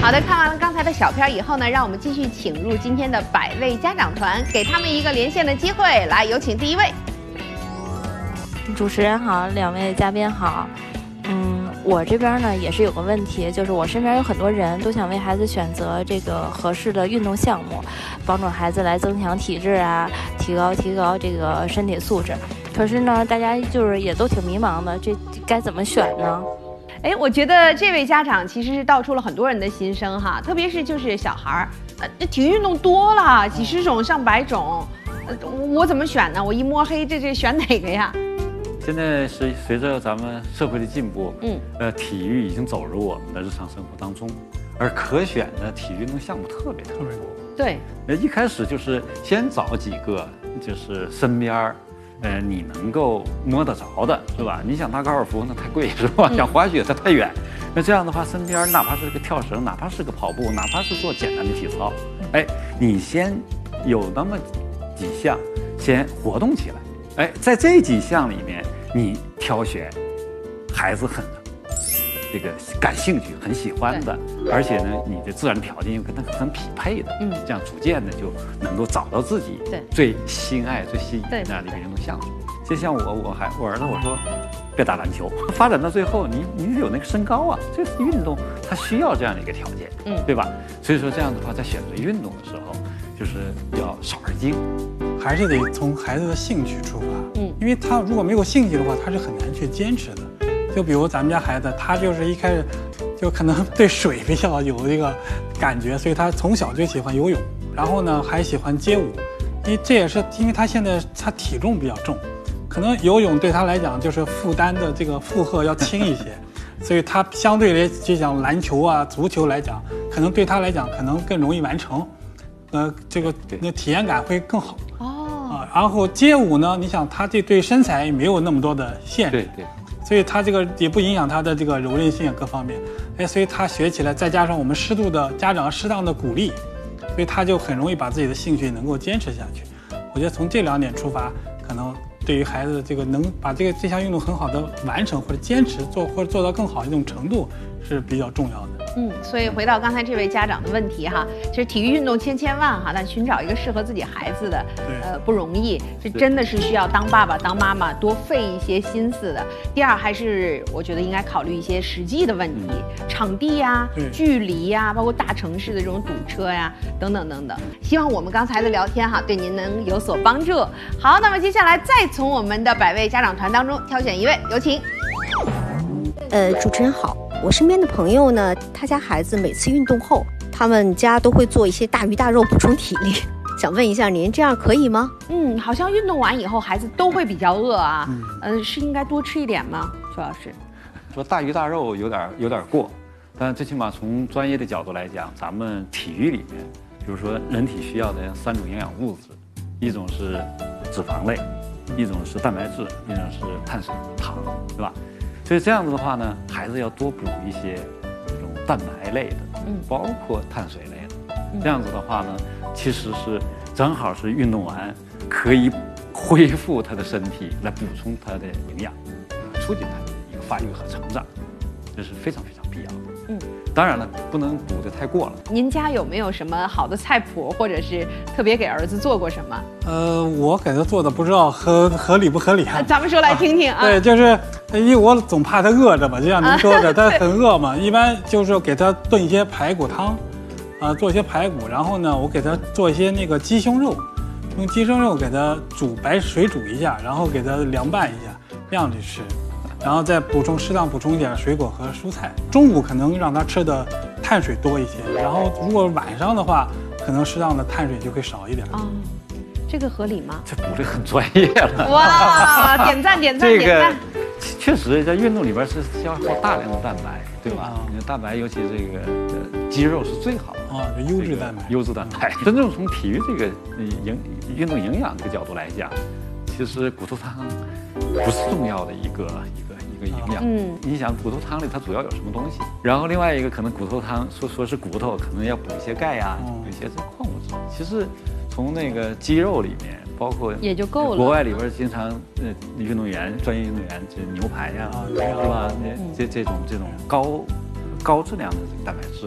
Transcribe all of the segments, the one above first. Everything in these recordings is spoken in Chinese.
好的，看完了刚才的小片以后呢，让我们继续请入今天的百位家长团，给他们一个连线的机会。来，有请第一位。 主持人好，两位嘉宾好。我这边呢也是有个问题，就是我身边有很多人都想为孩子选择这个合适的运动项目，帮助孩子来增强体质啊，提高这个身体素质。可是呢，大家就是也都挺迷茫的，这该怎么选呢？ 哎，我觉得这位家长其实是道出了很多人的心声哈，特别是就是小孩儿，这体育运动多了，几十种上百种，我怎么选呢？我一摸黑，这选哪个呀？ 现在是随着咱们社会的进步，体育已经走入我们的日常生活当中，而可选的体育运动项目特别多。 对， 一开始就是先找几个，就是身边你能够摸得着的，是吧？你想打高尔夫那太贵，是吧？想滑雪它太远，那这样的话，身边哪怕是个跳绳，哪怕是个跑步，哪怕是做简单的体操，哎，你先有那么几项，先活动起来。哎，在这几项里面，你挑选孩子这个感兴趣、很喜欢的，而且呢，你的自然条件又跟他很匹配的，这样逐渐的就能够找到自己最心爱、最吸引的那样的一个运动项目。就像我儿子，我说别打篮球，发展到最后，你有那个身高啊，这个运动它需要这样的一个条件，对吧？所以说这样的话，在选择运动的时候，就是要少而精。 还是得从孩子的兴趣出发，因为他如果没有兴趣的话，他是很难去坚持的。就比如咱们家孩子，他就是一开始就可能对水比较有这个感觉，所以他从小就喜欢游泳，然后呢还喜欢街舞，这也是因为他现在他体重比较重，可能游泳对他来讲就是负担的这个负荷要轻一些，所以他相对来就讲篮球啊、足球来讲，可能对他来讲可能更容易完成，这个体验感会更好。然后街舞呢，你想他对身材也没有那么多的限制，对，所以他这个也不影响他的这个柔韧性各方面，所以他学起来，再加上我们家长适当的鼓励，所以他就很容易把自己的兴趣能够坚持下去。我觉得从这2点出发，可能对于孩子这个能把这项运动很好的完成或者坚持做到更好的一种程度是比较重要的。 所以回到刚才这位家长的问题哈，其实体育运动千万哈，但寻找一个适合自己孩子的，不容易，这真的是需要当爸爸当妈妈多费一些心思的。第二，还是我觉得应该考虑一些实际的问题，场地呀、距离呀，包括大城市的这种堵车呀，等等等等。希望我们刚才的聊天哈，对您能有所帮助。好，那么接下来再从我们的百位家长团当中挑选一位，有请。 主持人好，我身边的朋友呢，他家孩子每次运动后，他们家都会做一些大鱼大肉补充体力，想问一下您这样可以吗？ 好像运动完以后孩子都会比较饿啊，是应该多吃一点吗？周老师说大鱼大肉有点过，但最起码从专业的角度来讲，咱们体育里面，比如说人体需要的3种营养物质，一种是脂肪类，一种是蛋白质，一种是碳水糖，对吧？所以这样子的话呢，孩子要多补一些这种蛋白类的，包括碳水类的。这样子的话呢，其实是正好是运动完可以恢复他的身体，来补充他的营养，促进他的一个发育和成长，这是非常必要的。当然了，不能补得太过了。 您家有没有什么好的菜谱，或者是特别给儿子做过什么？ 我给他做的不知道合理不合理啊？ 咱们说来听听啊。 对，就是因为我总怕他饿着嘛，就像您说的，他很饿嘛。一般就是给他炖一些排骨汤，做一些排骨，然后呢，我给他做一些那个鸡胸肉，用鸡胸肉给他白水煮一下，然后给他凉拌一下，这样去吃。然后再适当补充一点水果和蔬菜。中午可能让他吃的碳水多一些，然后如果晚上的话，可能适当的碳水就会少一点。 这个合理吗？ 这补的很专业了。 哇，点赞！ 这个确实在运动里边是消耗大量的蛋白，对吧？你的蛋白，尤其这个肌肉是最好的优质蛋白。 优质蛋白。真正从体育这个运动营养这个角度来讲，其实骨头汤不是重要的一个营养。你想骨头汤里它主要有什么东西？然后另外一个可能骨头汤说是骨头，可能要补一些钙呀，有一些这矿物质。其实从那个肌肉里面，包括也就够了。 国外里边经常运动员、专业运动员这牛排呀，是吧？这种高质量的蛋白质的这种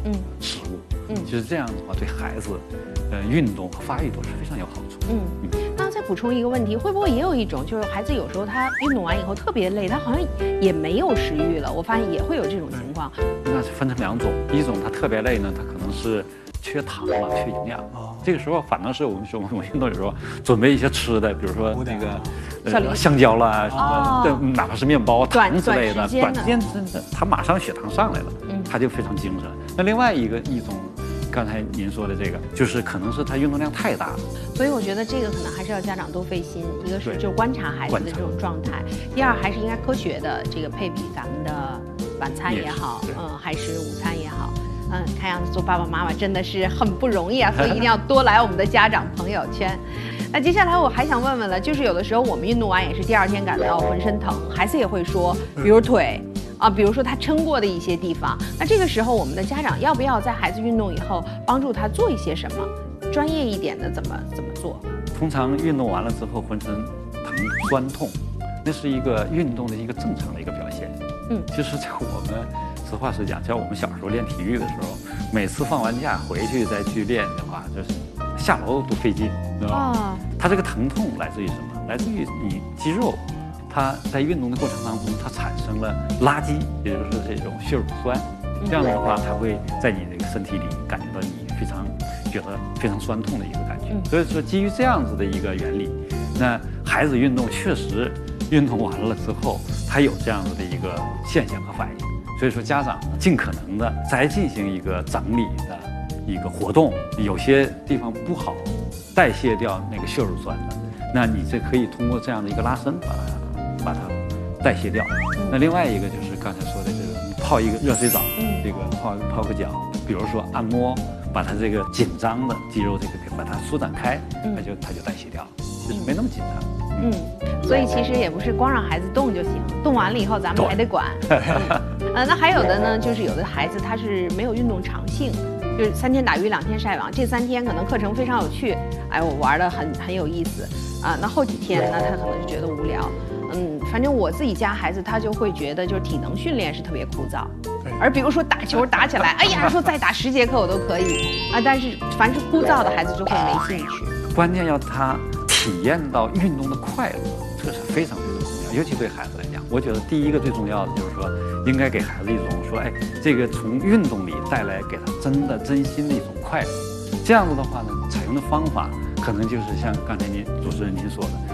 食物。其实这样的话对孩子，运动和发育都是非常有好处。 那再补充一个问题，会不会也有一种，就是孩子有时候他运动完以后特别累，他好像也没有食欲了？我发现也会有这种情况。 那是分成2种，一种他特别累呢，他可能是缺糖了，缺营养。这个时候反正是我们运动有时候准备一些吃的，比如说那个香蕉啦，什么哪怕是面包、糖之类的，短时间真的他马上血糖上来了，他就非常精神。那另外一种。刚才您说的这个，就是可能是他运动量太大了， 所以我觉得这个可能还是要家长多费心。一个是就观察孩子的这种状态，第二还是应该科学的这个配比咱们的晚餐也好，还是午餐也好，看样子做爸爸妈妈真的是很不容易啊，所以一定要多来我们的家长朋友圈。那接下来我还想问问了，就是有的时候我们运动完也是第2天感到浑身疼，孩子也会说，比如腿。比如说他撑过的一些地方，那这个时候我们的家长要不要在孩子运动以后帮助他做一些什么？专业一点的怎么做？ 通常运动完了之后浑身疼酸痛，那是一个运动的一个正常的一个表现。其实在我们实话实讲，像我们小时候练体育的时候，每次放完假回去再去练的话，就是下楼都费劲，知道吧？它这个疼痛来自于什么？来自于你肌肉。它在运动的过程当中，它产生了垃圾，也就是这种血乳酸。这样的话，它会在你这个身体里感觉到你觉得非常酸痛的一个感觉。所以说，基于这样子的一个原理，那孩子运动确实运动完了之后，他有这样子的一个现象和反应。所以说，家长尽可能的再进行一个整理的一个活动，有些地方不好代谢掉那个血乳酸的，那你这可以通过这样的一个拉伸把它代谢掉。那另外一个就是刚才说的这个泡一个热水澡，这个泡个脚，比如说按摩，把它这个紧张的肌肉这个把它舒展开，它就代谢掉，就是没那么紧张。 所以其实也不是光让孩子动就行，动完了以后咱们还得管。那还有的呢，就是有的孩子他是没有运动长性，就是3天打鱼2天晒网，这3天可能课程非常有趣，我玩得很有意思啊。那后几天呢，他可能就觉得无聊。反正我自己家孩子他就会觉得就是体能训练是特别枯燥，而比如说打球打起来，哎呀，说再打10节课我都可以啊，但是凡是枯燥的孩子就会没兴趣。 关键要他体验到运动的快乐，这是非常非常重要，尤其对孩子来讲，我觉得第一个最重要的就是说，应该给孩子一种说，这个从运动里带来给他真心的一种快乐。这样子的话呢，采用的方法可能就是像刚才主持人您说的，